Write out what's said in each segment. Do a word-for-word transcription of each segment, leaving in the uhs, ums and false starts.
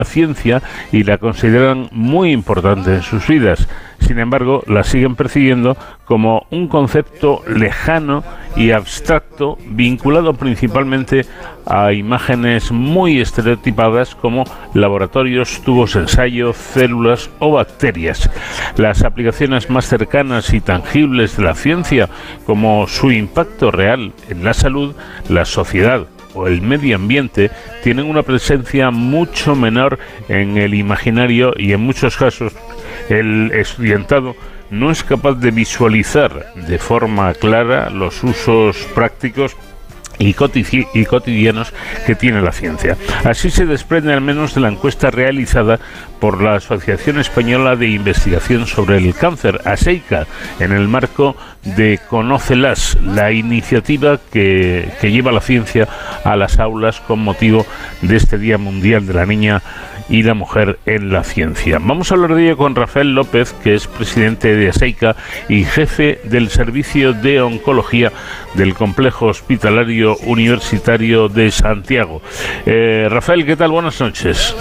ciencia y la consideran muy importante en sus vidas. Sin embargo, la siguen percibiendo como un concepto lejano y abstracto, vinculado principalmente a imágenes muy estereotipadas como laboratorios, tubos de ensayo, células o bacterias. Las aplicaciones más cercanas y tangibles de la ciencia, como su impacto real en la salud, la sociedad o el medio ambiente, tienen una presencia mucho menor en el imaginario, y en muchos casos el estudiantado no es capaz de visualizar de forma clara los usos prácticos y cotidianos que tiene la ciencia. Así se desprende al menos de la encuesta realizada por la Asociación Española de Investigación sobre el Cáncer, ASEICA, en el marco de Conócelas, la iniciativa que, que lleva la ciencia a las aulas con motivo de este Día Mundial de la Niña y la Mujer en la Ciencia. Vamos a hablar de ello con Rafael López, que es presidente de ASEICA y jefe del Servicio de Oncología del Complejo Hospitalario Universitario de Santiago. Eh, Rafael, ¿qué tal? Buenas noches.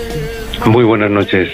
Muy buenas noches.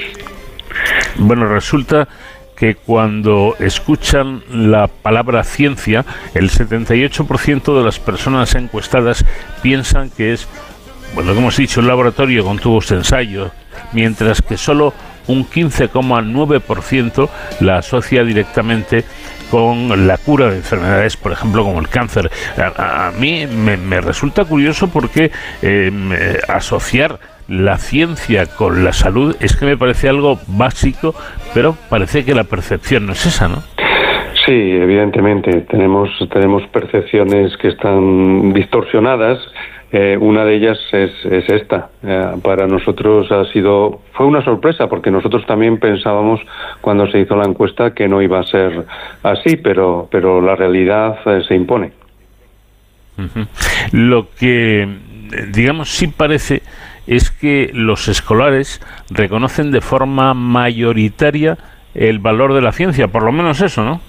Bueno, resulta que cuando escuchan la palabra ciencia, el setenta y ocho por ciento de las personas encuestadas piensan que es, bueno, como hemos dicho, un laboratorio con tubos de ensayo, mientras que solo un quince coma nueve por ciento la asocia directamente con la cura de enfermedades, por ejemplo, como el cáncer. A, a mí me, me resulta curioso porque eh, asociar la ciencia con la salud es que me parece algo básico, pero parece que la percepción no es esa, ¿no? Sí, evidentemente. Tenemos, tenemos percepciones que están distorsionadas. Eh, una de ellas es, es esta. Eh, para nosotros ha sido, fue una sorpresa, porque nosotros también pensábamos cuando se hizo la encuesta que no iba a ser así, pero, pero la realidad eh, se impone. Uh-huh. Lo que, digamos, sí parece es que los escolares reconocen de forma mayoritaria el valor de la ciencia, por lo menos eso, ¿no?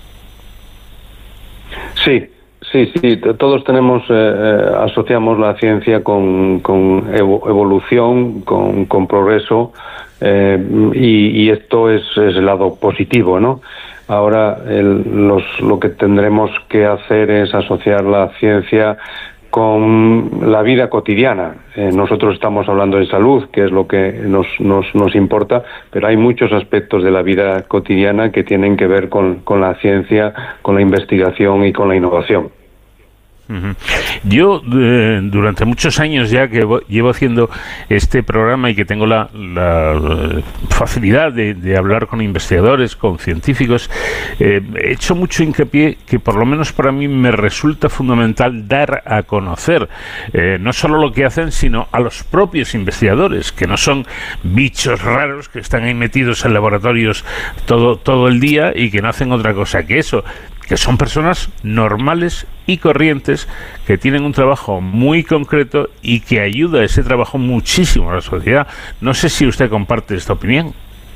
Sí. Sí, sí, todos tenemos, eh, asociamos la ciencia con, con evo, evolución, con, con progreso, eh, y, y esto es, es el lado positivo, ¿no? Ahora el, los, lo que tendremos que hacer es asociar la ciencia con la vida cotidiana. Eh, nosotros estamos hablando de salud, que es lo que nos, nos, nos importa, pero hay muchos aspectos de la vida cotidiana que tienen que ver con, con la ciencia, con la investigación y con la innovación. Uh-huh. Yo eh, durante muchos años ya que llevo haciendo este programa y que tengo la, la facilidad de, de hablar con investigadores, con científicos, eh, he hecho mucho hincapié que por lo menos para mí me resulta fundamental dar a conocer eh, no solo lo que hacen, sino a los propios investigadores, que no son bichos raros que están ahí metidos en laboratorios todo, todo el día y que no hacen otra cosa que eso, que son personas normales y corrientes que tienen un trabajo muy concreto y que ayuda a ese trabajo muchísimo a la sociedad. No sé si usted comparte esta opinión.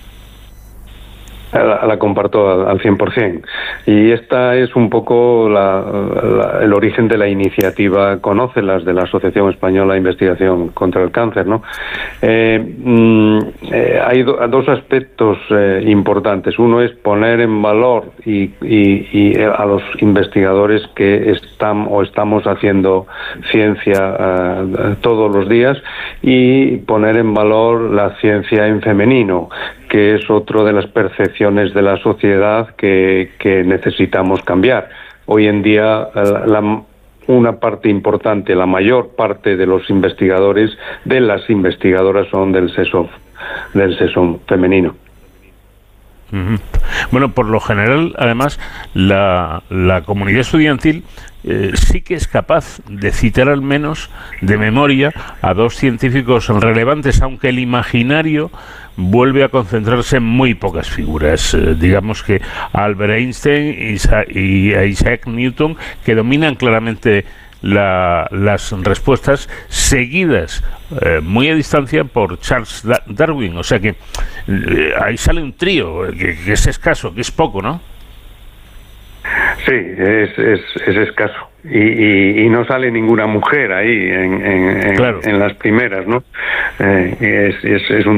La, la comparto al cien por ciento. Y esta es un poco la, la, el origen de la iniciativa Conócelas de la Asociación Española de Investigación contra el Cáncer, ¿no? Eh, mm, eh, hay do, dos aspectos eh, importantes. Uno es poner en valor y, y, y a los investigadores que están o estamos haciendo ciencia uh, todos los días, y poner en valor la ciencia en femenino, que es otro de las percepciones de la sociedad que, que necesitamos cambiar. Hoy en día, la, la, una parte importante, la mayor parte de los investigadores, de las investigadoras, son del sexo, del sexo femenino. Uh-huh. Bueno, por lo general, además, la, la comunidad estudiantil eh, sí que es capaz de citar al menos de memoria a dos científicos relevantes, aunque el imaginario vuelve a concentrarse en muy pocas figuras. Eh, digamos que Albert Einstein y Isaac Newton, que dominan claramente La, las respuestas, seguidas eh, muy a distancia por Charles Darwin. O sea que eh, ahí sale un trío que, que es escaso, que es poco, ¿no? Sí, es, es, es escaso. Y, y, y no sale ninguna mujer ahí en, en, en, claro. en las primeras, ¿no? Eh, es, es, es un